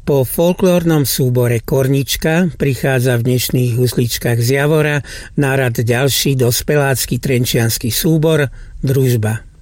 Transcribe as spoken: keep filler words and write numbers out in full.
Po folklórnom súbore Kornička prichádza v dnešných husličkách z Javora na rad ďalší dospelácky trenčiansky súbor Družba.